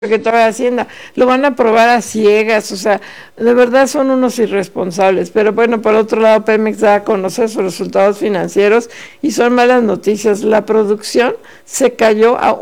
secretario de Hacienda, lo van a aprobar a ciegas, o sea, de verdad son unos irresponsables, pero bueno, por otro lado, Pemex da a conocer sus resultados financieros y son malas noticias. La producción se cayó a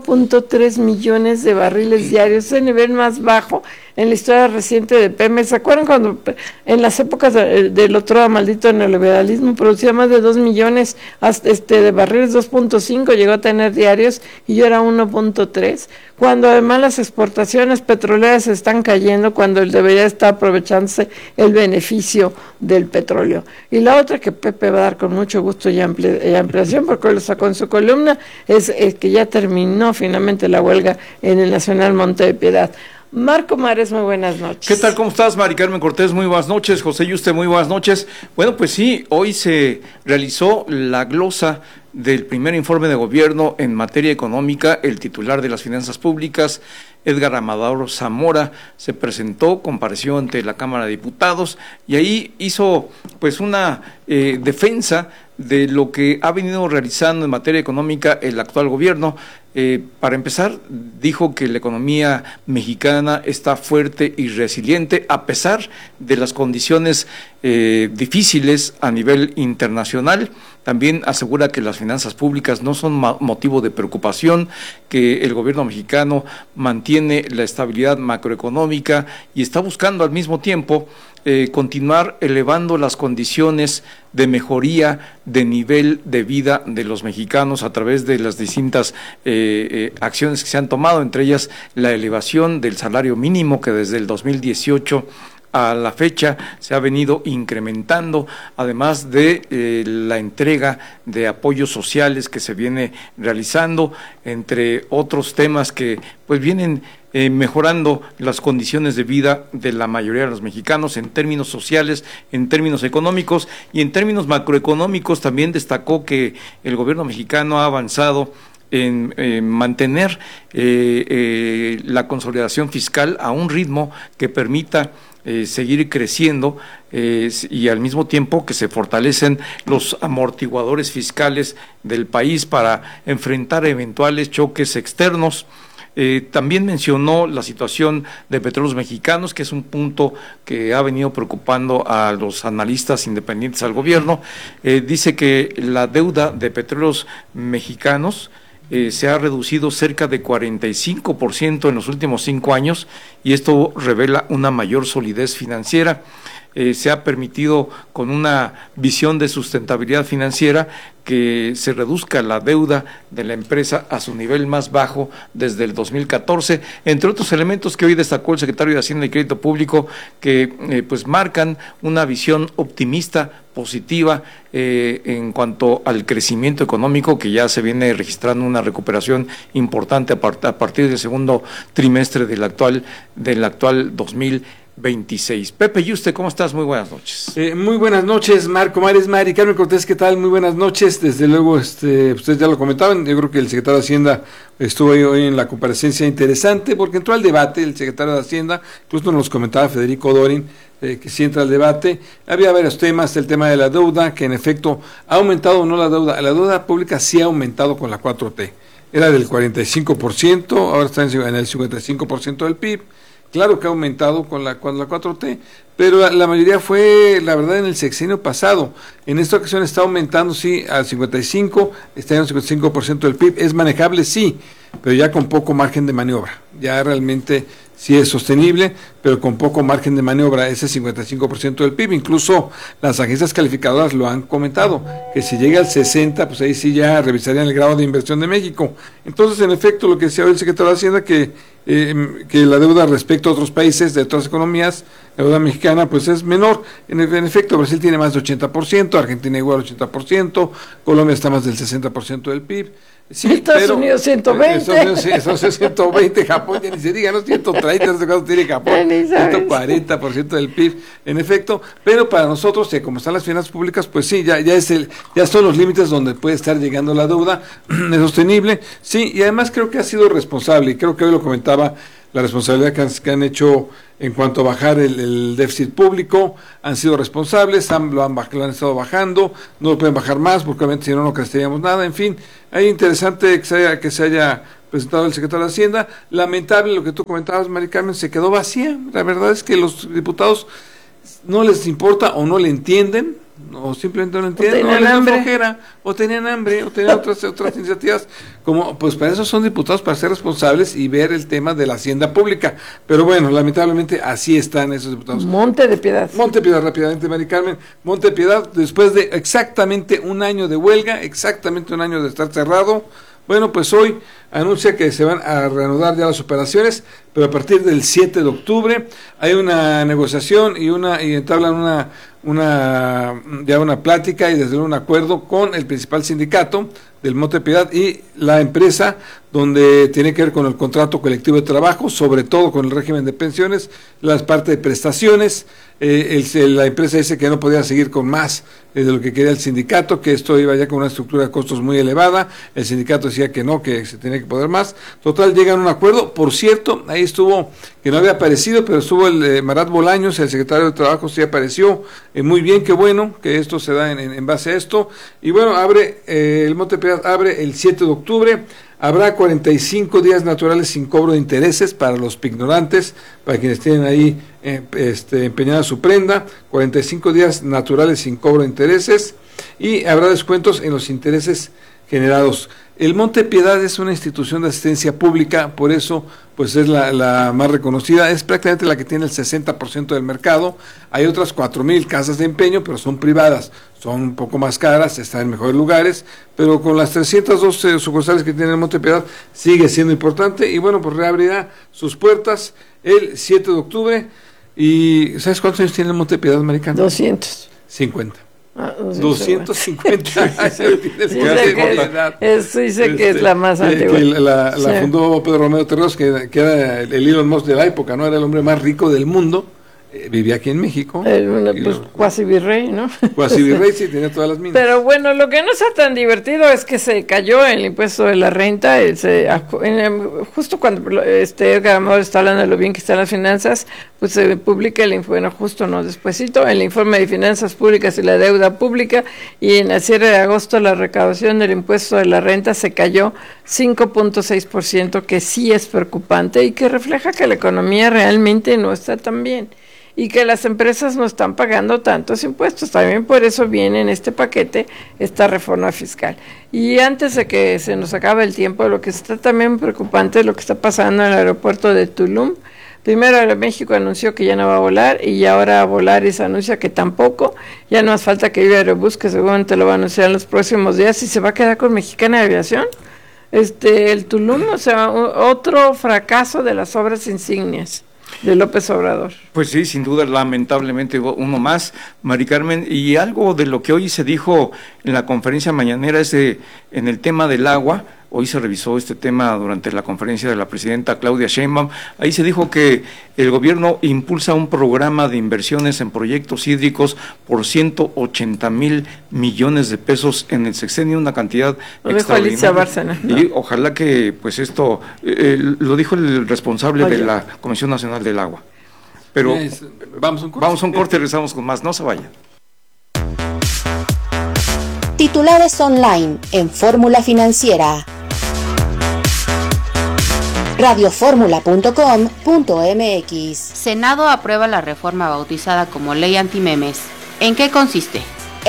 1.3 millones de barriles diarios, es el nivel más bajo en la historia reciente de Pemex. ¿Se acuerdan cuando en las épocas del otro maldito neoliberalismo producía más de 2 millones de barriles, 2.5 llegó a tener diarios y yo era 1.3? Cuando además las exportaciones petroleras están cayendo, cuando él debería estar aprovechándose el beneficio del petróleo. Y la otra que Pepe va a dar con mucho gusto y ampliación, porque lo sacó en su columna, es que ya terminó finalmente la huelga en el Nacional Monte de Piedad. Marco Mares, muy buenas noches. ¿Qué tal? ¿Cómo estás, Mari Carmen Cortés? Muy buenas noches. José Yuste, muy buenas noches. Bueno, pues sí, hoy se realizó la glosa del primer informe de gobierno en materia económica. El titular de las finanzas públicas, Edgar Amador Zamora, se presentó, compareció ante la Cámara de Diputados y ahí hizo pues una defensa de lo que ha venido realizando en materia económica el actual gobierno. Para empezar, dijo que la economía mexicana está fuerte y resiliente a pesar de las condiciones difíciles a nivel internacional. También asegura que las finanzas públicas no son motivo de preocupación, que el gobierno mexicano mantiene la estabilidad macroeconómica y está buscando al mismo tiempo continuar elevando las condiciones de mejoría de nivel de vida de los mexicanos a través de las distintas acciones que se han tomado, entre ellas la elevación del salario mínimo que desde el 2018 a la fecha se ha venido incrementando, además de la entrega de apoyos sociales que se viene realizando, entre otros temas que pues vienen mejorando las condiciones de vida de la mayoría de los mexicanos en términos sociales, en términos económicos y en términos macroeconómicos. También destacó que el gobierno mexicano ha avanzado en mantener la consolidación fiscal a un ritmo que permita seguir creciendo y al mismo tiempo que se fortalecen los amortiguadores fiscales del país para enfrentar eventuales choques externos. También mencionó la situación de Petróleos Mexicanos, que es un punto que ha venido preocupando a los analistas independientes al gobierno. Dice que la deuda de Petróleos Mexicanos se ha reducido cerca de 45% en los últimos 5 años y esto revela una mayor solidez financiera. Se ha permitido con una visión de sustentabilidad financiera que se reduzca la deuda de la empresa a su nivel más bajo desde el 2014, entre otros elementos que hoy destacó el secretario de Hacienda y Crédito Público que pues marcan una visión optimista, positiva en cuanto al crecimiento económico, que ya se viene registrando una recuperación importante a partir del segundo trimestre del actual 2026. Pepe Yuste, ¿cómo estás? Muy buenas noches. Muy buenas noches, Marco Mares, Mari Carmen Cortés, ¿qué tal? Muy buenas noches. Desde luego, ustedes ya lo comentaban, yo creo que el secretario de Hacienda estuvo hoy en la comparecencia interesante, porque entró al debate el secretario de Hacienda, incluso nos comentaba Federico Dorin, que sí entra al debate. Había varios temas, el tema de la deuda, que en efecto ha aumentado o no la deuda pública sí ha aumentado con la 4T, era del 45%, ahora está en el 55% del PIB. Claro que ha aumentado con la 4T, pero la mayoría fue, la verdad, en el sexenio pasado. En esta ocasión está aumentando, sí, al 55%, está en el 55% del PIB. Es manejable, sí, pero ya con poco margen de maniobra. Ya realmente sí es sostenible, pero con poco margen de maniobra, ese 55% del PIB. Incluso las agencias calificadoras lo han comentado, que si llega al 60%, pues ahí sí ya revisarían el grado de inversión de México. Entonces, en efecto, lo que decía hoy el secretario de Hacienda, que la deuda respecto a otros países, de otras economías, la deuda mexicana pues es menor. En efecto, Brasil tiene más de 80%, Argentina igual 80%, Colombia está más del 60% del PIB. Sí, Estados Unidos 120. Estados Unidos 120, Japón ya ni se diga, ¿no? 130, no sé cuánto tiene Japón, 140% del PIB, en efecto, pero para nosotros, como están las finanzas públicas, pues sí, ya son los límites donde puede estar llegando la deuda, es sostenible, sí, y además creo que ha sido responsable, y creo que hoy lo comentaba, la responsabilidad que han hecho en cuanto a bajar el déficit público, han sido responsables, lo han estado bajando, no lo pueden bajar más porque obviamente si no, no creceríamos nada, en fin, es interesante que se haya presentado el secretario de Hacienda. Lamentable lo que tú comentabas, Mari Carmen, se quedó vacía. La verdad es que los diputados no les importa o no le entienden, o simplemente no lo entienden, o les da flojera, o tenían hambre, o tenían otras iniciativas, como pues para eso son diputados, para ser responsables y ver el tema de la hacienda pública. Pero bueno, lamentablemente así están esos diputados. Monte de Piedad, rápidamente, Mari Carmen. Monte de Piedad, después de exactamente un año de huelga, exactamente un año de estar cerrado, bueno, pues hoy anuncia que se van a reanudar ya las operaciones, pero a partir del 7 de octubre hay una negociación y entablan una plática y desde luego un acuerdo con el principal sindicato del Monte de Piedad y la empresa, donde tiene que ver con el contrato colectivo de trabajo, sobre todo con el régimen de pensiones, las partes de prestaciones. La empresa dice que no podía seguir con más de lo que quería el sindicato, que esto iba ya con una estructura de costos muy elevada. El sindicato decía que no, que se tenía que poder más. Total, llegan a un acuerdo. Por cierto, ahí estuvo, que no había aparecido, pero estuvo el Marat Bolaños, el secretario de Trabajo, sí apareció. Muy bien, qué bueno que esto se da en base a esto. Y bueno, el Monte Piedad abre el 7 de octubre. Habrá 45 días naturales sin cobro de intereses para los pignorantes, para quienes tienen ahí empeñada su prenda, 45 días naturales sin cobro de intereses, y habrá descuentos en los intereses generados. El Monte Piedad es una institución de asistencia pública, por eso pues es la más reconocida, es prácticamente la que tiene el 60% del mercado. Hay otras 4,000 casas de empeño, pero son privadas, son un poco más caras, están en mejores lugares, pero con las 312 sucursales que tiene el Monte Piedad sigue siendo importante, y bueno, pues reabrirá sus puertas el 7 de octubre. ¿Y sabes cuántos años tiene el Monte Piedad, Maricano? 250. 250 años. Eso dice que es la más antigua. La fundó Pedro Romero Terreros, que era el Elon Musk de la época, ¿no? Era el hombre más rico del mundo. Vivía aquí en México. Pues cuasi virrey, ¿no? Cuasi virrey, sí, tenía todas las minas. Pero bueno, lo que no está tan divertido es que se cayó el impuesto de la renta, justo cuando Edgar Amor está hablando de lo bien que están las finanzas, pues se publica despuesito, el informe de finanzas públicas y la deuda pública, y en el cierre de agosto la recaudación del impuesto de la renta se cayó 5.6%, que sí es preocupante y que refleja que la economía realmente no está tan bien, y que las empresas no están pagando tantos impuestos. También por eso viene en este paquete esta reforma fiscal. Y antes de que se nos acabe el tiempo, lo que está también preocupante es lo que está pasando en el aeropuerto de Tulum. Primero Aeroméxico anunció que ya no va a volar, y ahora Volaris anuncia que tampoco. Ya no hace falta que Viva Aerobús, que seguramente lo va a anunciar en los próximos días, y se va a quedar con Mexicana de Aviación. El Tulum, o sea, otro fracaso de las obras insignias de López Obrador. Pues sí, sin duda, lamentablemente uno más, Mari Carmen, y algo de lo que hoy se dijo en la conferencia mañanera en el tema del agua. Hoy se revisó este tema durante la conferencia de la presidenta Claudia Sheinbaum. Ahí se dijo que el gobierno impulsa un programa de inversiones en proyectos hídricos por 180,000 millones de pesos en el sexenio, una cantidad extraordinaria. Bárcena, ¿no? Y ojalá que pues esto, lo dijo el responsable de la Comisión Nacional del Agua. Pero vamos a un corte y regresamos con más, no se vayan. Titulares online en Fórmula Financiera. radioformula.com.mx. Senado aprueba la reforma bautizada como Ley Antimemes. ¿En qué consiste?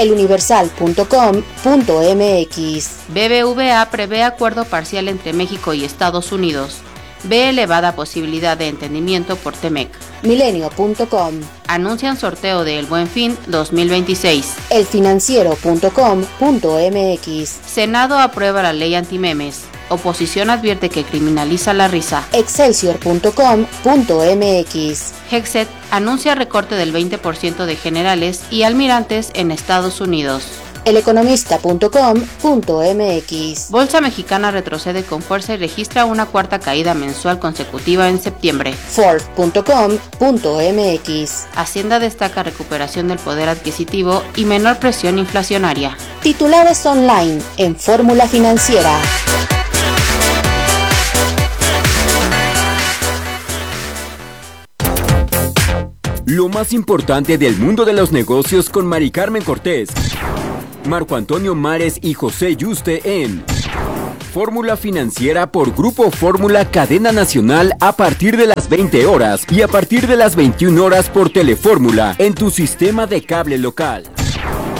eluniversal.com.mx. BBVA prevé acuerdo parcial entre México y Estados Unidos. Ve elevada posibilidad de entendimiento por TEMEC. Milenio.com. Anuncian sorteo de El Buen Fin 2026. elfinanciero.com.mx. Senado aprueba la ley antimemes. Oposición advierte que criminaliza la risa. Excelsior.com.mx. Hexet anuncia recorte del 20% de generales y almirantes en Estados Unidos. eleconomista.com.mx. Bolsa Mexicana retrocede con fuerza y registra una cuarta caída mensual consecutiva en septiembre. Forbes.com.mx. Hacienda destaca recuperación del poder adquisitivo y menor presión inflacionaria. Titulares online en Fórmula Financiera. Lo más importante del mundo de los negocios con Mari Carmen Cortés, Marco Antonio Mares y José Yuste en Fórmula Financiera por Grupo Fórmula Cadena Nacional a partir de las 20 horas y a partir de las 21 horas por Telefórmula en tu sistema de cable local.